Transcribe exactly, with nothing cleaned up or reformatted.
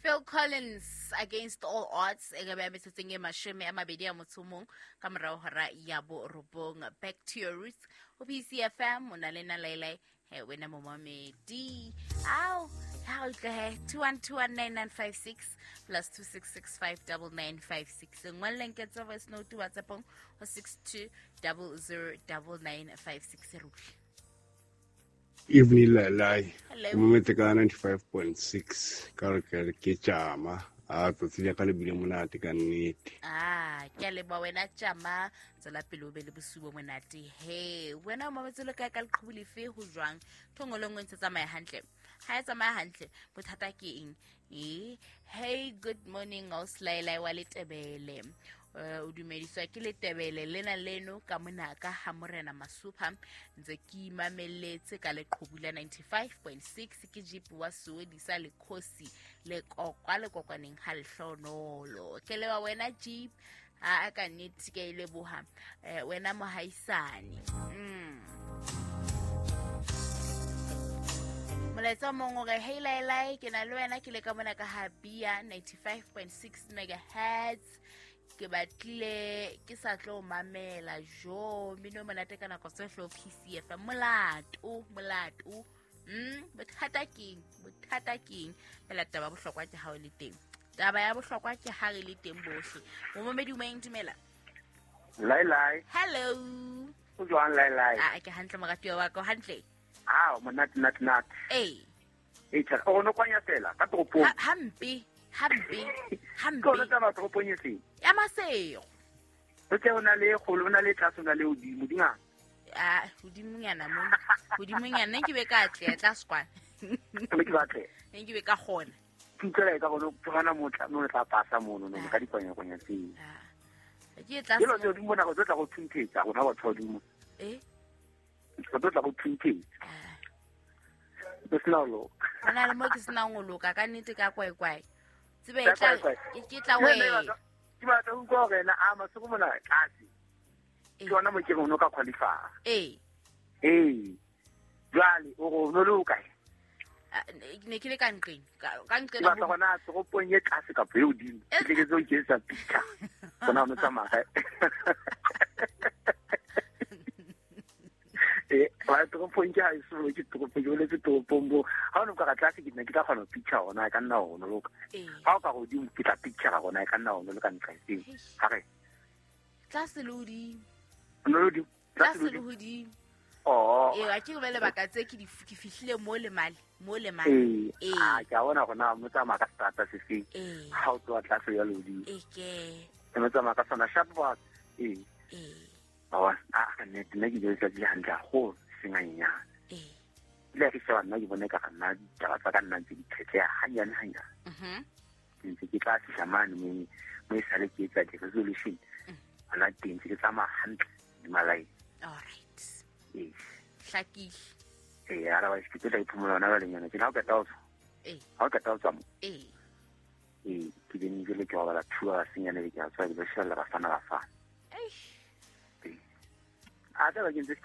Phil Collins, Against All Odds. E ga ba metseng e mashome a mabedi a motsomong ka morao hara ya bo robong. Back to your roots. O P C F M ona le na lailai he wena momamedi. Ow, how the two one two one nine nine five six plus two six six five nine nine five six. Ngwaleng ke tsa voice note WhatsApp o six two zero zero nine nine five six. Evening Lalai, Hello. Mumeteka ninety-five point six, Karaka Kechama, Atosia Kalibili Munatica need. Ah, Kaleba wena chama, Zala Pilobe Busubo Monati. Hey, when I'm a look at Kalkuli Fe who's drunk, Tongolong into my handle. Hi, some my handle, but Hataki in. Eh, hey, good morning, Oslaila Wallet Ebele. Udumediswa kile tebele lena leno ka monaka ha morena masupa ntse ki mameletse ka leqhubula ninety-five point six ke jipu wa suedisa le khosi le kokwa le kokwaneng ha lehlonolo ke lewa wena jeep a ka neti ke ile boha wena mohaisane mm Moletsa mongo ge heilailai ke na le wena ke le ka mona ka habia ninety-five point six megahertz ke batle ke sa tlo mamela jo mino monate kana go se flo P C F molato molato mm bothata king bothata king bela taba bohlokwa ke ha o le teng taba ya bohlokwa ke ha re le teng bohle mo momedi mo intimela lai lai hello o jwang lai lai a ke hantle moratwa wa ka hantle ah monate nat nat eh e tsa o no kwanya tela ka topo hampi hampi hampi ko na ba topo nyesi ya maseo o tse ona le kholo ona le tlaso na le odimo dinga ah hodimonyana mo hodimonyana ke be ka tle tla skwa le ke batle ke be ka gona tsela ka go tsana motla no tla pasa mono no ka dikwanya kwanya tsi ah ke tla se lo dimo na go tla go thunthetsa go na go thodimo eh go tla go thunthetsa Besnalo. Ana le mo ke sna ngoloka ka nnete ka kwaikwai. Tsebe tla ke tla we. Ke ba tla go rena a masoko mona kasi. Ke ona mo ke go no ka qualify. Eh. Eh. Jwale o go no lo kae? Ne ke le ka nqeng. Ka nqeng ba tsona go ponye kasi ka peo dimo. Ke ke zo ke sa pika. Bona mo tsamaya. Eh, ba tlo ponja iso ke tlo ponja le tlo pombo ha no ka ka tlase ke ne ke tla kgona picture ona ka nna ona lo ka ha o ka go di ke tla picture ona ka nna ona lo ka ntlha se ha re tlase lodi no lodi tlase lodi oh eh a ke go bele baka tse ke di ke fihlile mo le mali mo le mali eh ah ja ona gona mo tsa maka strata se se ha o tlo tlase ya lodi eh ke mo tsa maka sona sharp work eh eh Awa, ah, ne ne ke ditse di handla go senganya. Eh. Le ke sa nna ke bone ka nna taba tsa ka nna tse di tletse hanyane hanyane. Mhm. Ke ke tla se jamane mo mo sa le ke tsa di resolution. Ana teng ke tsa ma handle di malai. All right. Eh. Hlaki. Eh, ara ba ke tla iphumola na ba lenyana ke na ka tao. Eh. Ha ka tao tsamo. Eh. Eh, ke ding ke le ke ba la thua senyane le ke a tswa ke ba shalla ba fana ba fa. Eh. Ada lagi